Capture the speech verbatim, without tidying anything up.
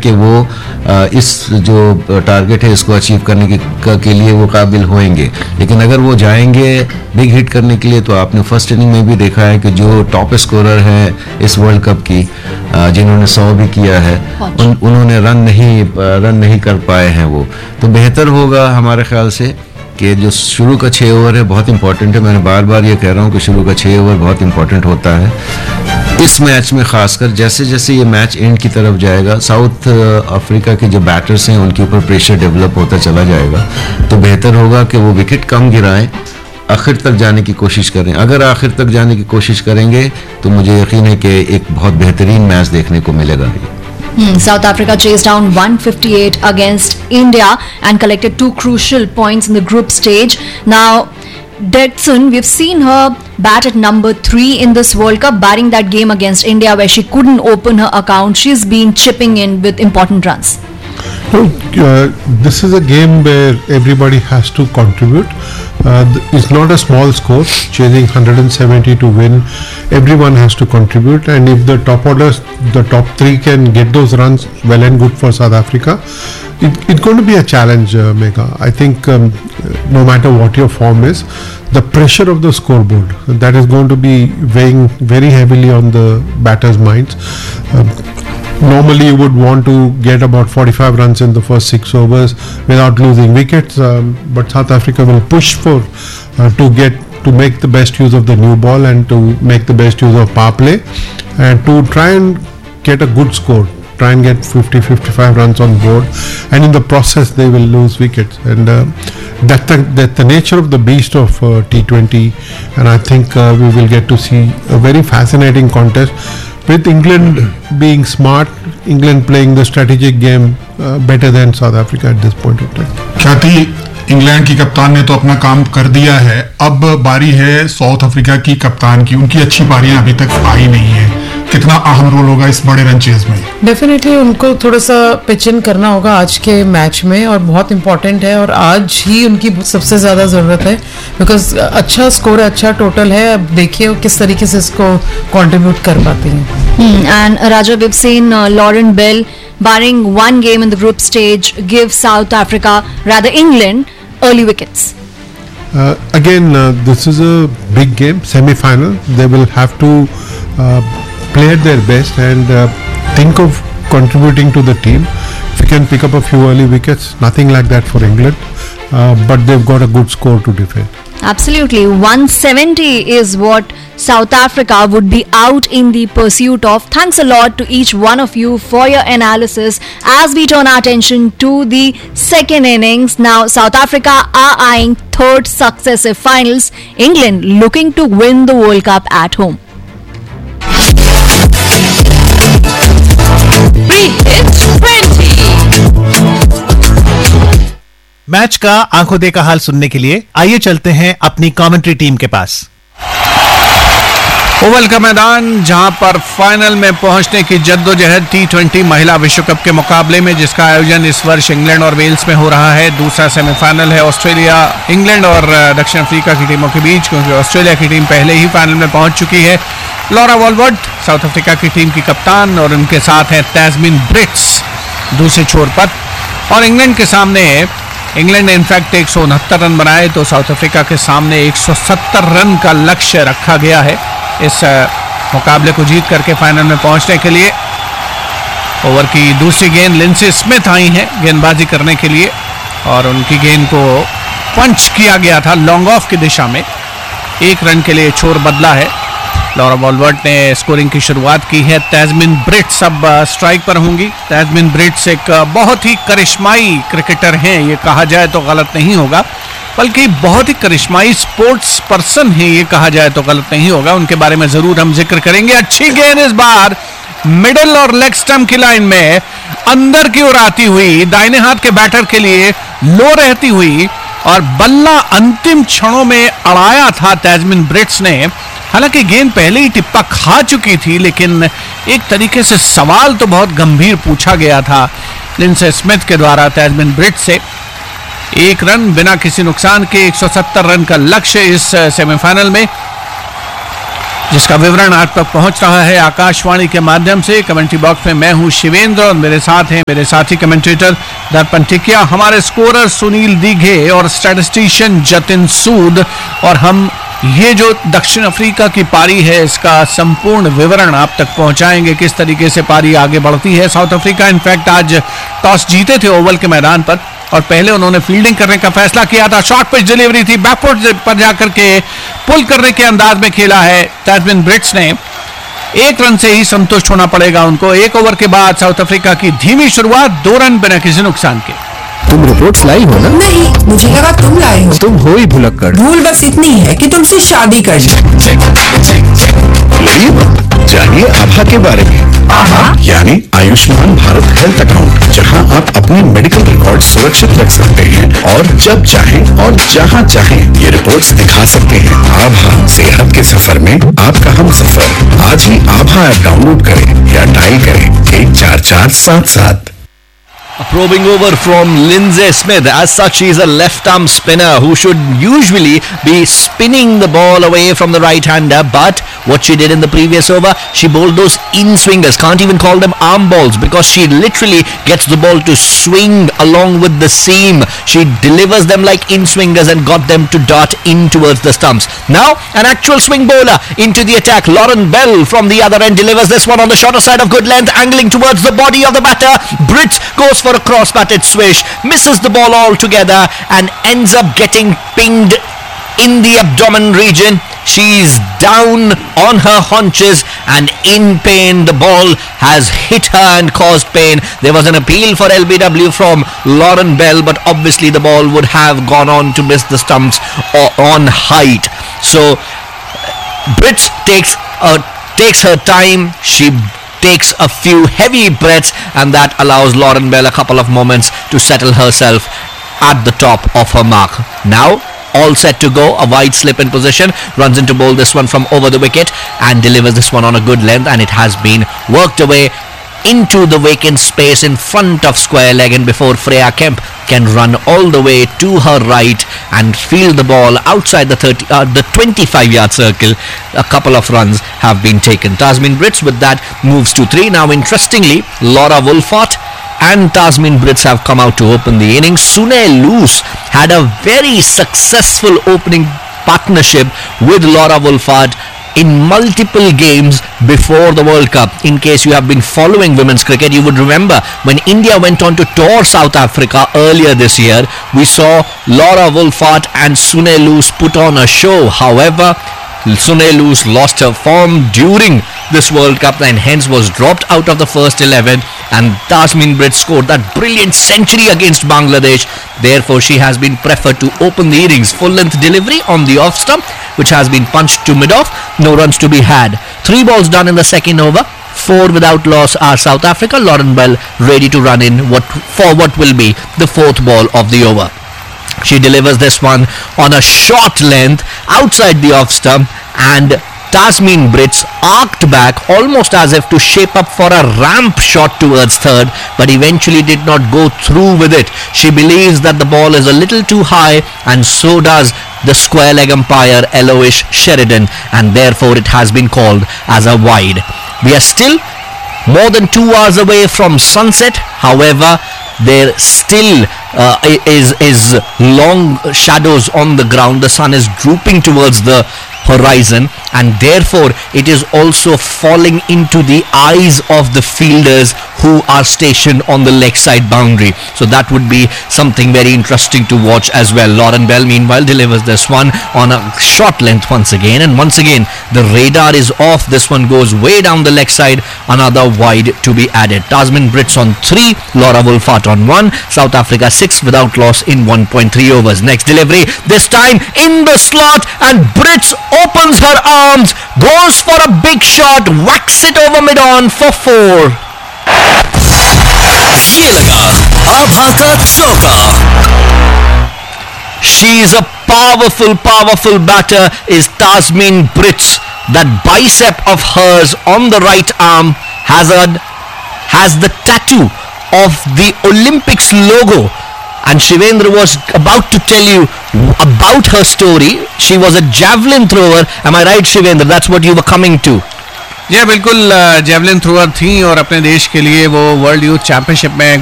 कि वो इस जो टारगेट है इसको अचीव करने के, के लिए वो काबिल होंगे। लेकिन अगर वो जाएंगे बिग हिट करने के लिए, तो आपने फर्स्ट इनिंग में भी देखा है कि जो टॉप स्कोरर है इस वर्ल्ड कप की, जिन्होंने सौ भी किया है, उन, उन्होंने रन नहीं रन नहीं कर पाए हैं वो। तो बेहतर होगा हमारे ख्याल से कि जो शुरू का छः ओवर है बहुत इंपॉर्टेंट है। मैंने बार बार ये कह रहा हूँ कि शुरू का छः ओवर बहुत इंपॉर्टेंट होता है इस मैच में, खासकर जैसे जैसे ये मैच एंड की तरफ जाएगा, साउथ अफ्रीका के जो बैटर्स हैं उनके ऊपर प्रेशर डेवलप होता चला जाएगा। तो बेहतर होगा कि वो विकेट कम गिराएं, आखिर तक जाने की कोशिश करें। अगर आखिर तक जाने की कोशिश करेंगे तो मुझे यकीन है कि एक बहुत बेहतरीन मैच देखने को मिलेगा। Hmm. South Africa chased down one fifty-eight against India and collected two crucial points in the group stage. Now, Dixon, we've seen her bat at number three in this World Cup, barring that game against India where she couldn't open her account. She's been chipping in with important runs. Well, uh, this is a game where everybody has to contribute. Uh, it's not a small score, chasing one hundred seventy to win. Everyone has to contribute, and if the top orders, the top three can get those runs, well and good for South Africa. It, it's going to be a challenge, uh, Megha. I think um, no matter what your form is, the pressure of the scoreboard, that is going to be weighing very heavily on the batters' minds. Um, Normally you would want to get about forty-five runs in the first six overs without losing wickets, um, but South Africa will push for uh, to get to make the best use of the new ball and to make the best use of power play and to try and get a good score, try and get fifty to fifty-five runs on board, and in the process they will lose wickets, and uh, that's the, that the nature of the beast of uh, T twenty, and I think uh, we will get to see a very fascinating contest. With England being smart, England playing the strategic game uh, better than South Africa at this point of time. ख्याति, England की कप्तान ने तो अपना काम कर दिया है, अब बारी है साउथ अफ्रीका की कप्तान की। उनकी अच्छी पारियां अभी तक आई नहीं है, कितना अहम रोल होगा इस बड़े रन चेज में? डेफिनेटली उनको थोड़ा सा पिच इन करना होगा आज के मैच में, और बहुत इंपॉर्टेंट है, और आज ही उनकी सबसे ज्यादा जरूरत है, बिकॉज अच्छा स्कोर है, अच्छा टोटल है। अब देखिए किस तरीके से इसको कंट्रीब्यूट कर पाती हैं। And Raja, we've seen uh, Lauren Bell, barring one game in the group stage, give South Africa, rather England, early wickets. Uh, again, uh, this is a big game, semi-final. They will have to uh, play at their best and uh, think of contributing to the team. If you can pick up a few early wickets, nothing like that for England, uh, but they've got a good score to defend. Absolutely. one seventy is what South Africa would be out in the pursuit of. Thanks a lot to each one of you for your analysis as we turn our attention to the second innings. Now, South Africa are eyeing third successive finals. England looking to win the World Cup at home. Match का आंखों देखा हाल सुनने के लिए आइए चलते हैं अपनी कमेंट्री टीम के पास। ओवल का मैदान, जहां पर फाइनल में पहुंचने की जद्दोजहद टी ट्वेंटी महिला विश्व कप के मुकाबले में, जिसका आयोजन इस वर्ष इंग्लैंड और वेल्स में हो रहा है। दूसरा सेमीफाइनल है ऑस्ट्रेलिया, इंग्लैंड और दक्षिण अफ्रीका की टीमों के बीच, क्योंकि ऑस्ट्रेलिया की टीम पहले ही फाइनल में पहुंच चुकी है। लॉरा वॉलवर्थ साउथ अफ्रीका की टीम की कप्तान, और उनके साथ है तैस्मिन ब्रिट्स दूसरे छोर पर। और इंग्लैंड के सामने, इंग्लैंड ने इनफैक्ट एक सौ उनहत्तर रन बनाए, तो साउथ अफ्रीका के सामने एक सौ सत्तर रन का लक्ष्य रखा गया है इस मुकाबले को जीत करके फाइनल में पहुंचने के लिए। ओवर की दूसरी गेंद लिंडसे स्मिथ आई हैं गेंदबाजी करने के लिए, और उनकी गेंद को पंच किया गया था लॉन्ग ऑफ की दिशा में। एक रन के लिए छोर बदला है। लॉरा वॉलवर्थ ने स्कोरिंग की शुरुआत की है। तैस्मिन ब्रिट्स अब स्ट्राइक पर होंगी। तैस्मिन ब्रिट्स एक बहुत ही करिश्माई क्रिकेटर हैं, ये कहा जाए तो गलत नहीं होगा, बल्कि बहुत ही करिश्माई स्पोर्ट्स पर्सन है, ये कहा जाए तो गलत नहीं होगा। उनके बारे में जरूर हम जिक्र करेंगे। अच्छी गेंद इस बार मिडिल और लेग स्टंप की लाइन में अंदर की ओर आती हुई, दाहिने हाथ के बैटर के लिए लो रहती हुई, और बल्ला अंतिम क्षणों में अड़ाया था तैस्मिन ब्रिट्स ने। हालांकि गेंद पहले ही टिप्पा खा चुकी थी, लेकिन एक तरीके से सवाल तो बहुत गंभीर पूछा गया था लिंडसे स्मिथ के द्वारा तैस्मिन ब्रिट्स से। एक रन बिना किसी नुकसान के एक सौ सत्तर रन का लक्ष्य इस सेमीफाइनल में। जिसका विवरण आप तक पहुंच रहा है आकाशवाणी के माध्यम से। कमेंट्री बॉक्स में मैं हूं शिवेंद्र और मेरे साथ हैं मेरे साथी कमेंटेटर दर्पण टिकिया, हमारे स्कोरर सुनील दीघे और स्टैटिस्टिशियन जतिन सूद। और हम ये जो दक्षिण अफ्रीका की पारी है इसका संपूर्ण विवरण आप तक पहुंचाएंगे, किस तरीके से पारी आगे बढ़ती है। साउथ अफ्रीका इनफैक्ट आज टॉस जीते थे ओवल के मैदान पर और पहले उन्होंने फील्डिंग करने का फैसला किया था। शॉर्ट पिच डिलीवरी थी, बैकफुट पर जाकर के पुल करने के अंदाज में खेला है ताजमिन ब्रिट्स ने। एक रन से ही संतुष्ट होना पड़ेगा उनको। एक ओवर के बाद साउथ अफ्रीका की धीमी शुरुआत, दो रन बिना किसी नुकसान के। तुम रिपोर्ट्स लाई हो ना? नहीं, मुझे लगा तुम लाए हो। तुम हो ही भुलक्कड़। भूल बस इतनी है कि तुमसे शादी कर जानिए आभा के बारे में। आभा यानी आयुष्मान भारत हेल्थ अकाउंट, जहां आप अपने मेडिकल रिकॉर्ड सुरक्षित रख सकते हैं और जब चाहें और जहां चाहें ये रिपोर्ट्स दिखा सकते हैं। आभा सेहत के सफर में आपका हम सफर। आज ही आभा ऐप डाउनलोड करें या डायल करें एक चार चार सात सात। A probing over from Lindsay Smith. As such, she is a left-arm spinner who should usually be spinning the ball away from the right-hander. But what she did in the previous over, she bowled those in-swingers. Can't even call them arm balls because she literally gets the ball to swing along with the seam. She delivers them like in-swingers and got them to dart in towards the stumps. Now, an actual swing bowler into the attack. Lauren Bell from the other end delivers this one on the shorter side of good length, angling towards the body of the batter. Brits goes for a cross-batted swish, misses the ball altogether and ends up getting pinged in the abdomen region. She's down on her haunches and in pain. The ball has hit her and caused pain. There was an appeal for L B W from Lauren Bell, but obviously the ball would have gone on to miss the stumps on height. So Brits takes uh, takes her time. She takes a few heavy breaths and that allows Lauren Bell a couple of moments to settle herself at the top of her mark. Now all set to go, a wide slip in position, runs into bowl this one from over the wicket and delivers this one on a good length, and it has been worked away into the vacant space in front of square leg, and before Freya Kemp can run all the way to her right and field the ball outside the thirty, uh, the twenty-five yard circle, a couple of runs have been taken. Tasmin Brits with that moves to three. Now interestingly, Laura Wolfart and Tasmin Brits have come out to open the innings. Sune Loose had a very successful opening partnership with Laura Wolfart in multiple games before the World Cup. In case you have been following women's cricket, you would remember when India went on to tour South Africa earlier this year, we saw Laura Wolfart and Sune Loose put on a show. However, Sune Loose lost her form during this World Cup and hence was dropped out of the first eleven, and Tasmin Brits scored that brilliant century against Bangladesh. Therefore, she has been preferred to open the innings. Full length delivery on the off stump, which has been punched to mid-off. No runs to be had. Three balls done in the second over. Four without loss are South Africa. Lauren Bell ready to run in what for what will be the fourth ball of the over. She delivers this one on a short length outside the off stump, and Tasmin Brits arced back almost as if to shape up for a ramp shot towards third, but eventually did not go through with it. She believes that the ball is a little too high, and so does the square leg umpire Eloish Sheridan, and therefore it has been called as a wide. We are still more than two hours away from sunset. However, there still uh, is is long shadows on the ground. The sun is drooping towards the horizon, and therefore it is also falling into the eyes of the fielders who are stationed on the leg side boundary. So that would be something very interesting to watch as well. Lauren Bell meanwhile delivers this one on a short length once again, and once again the radar is off. This one goes way down the leg side, another wide to be added. Tasmin Brits on three, Laura Wolfart on one. South Africa six without loss in one point three overs. Next delivery, this time in the slot, and Brits opens her arms, goes for a big shot, whacks it over mid-on for four. ये लगा आभा का चौका. She is a powerful, powerful batter is Tasmin Brits. That bicep of hers on the right arm has a has the tattoo of the Olympics logo And Shivendra was about to tell you about her story. She was a javelin thrower. Am I right, Shivendra? That's what you were coming to. ये बिल्कुल javelin thrower थी और अपने देश के लिए वो world youth championship में